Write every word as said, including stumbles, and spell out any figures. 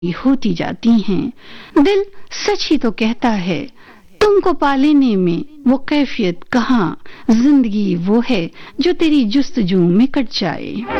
होती जाती हैं। दिल सच ही तो कहता है, तुमको पा लेने में वो कैफियत कहाँ, जिंदगी वो है जो तेरी जुस्तजू में कट जाए।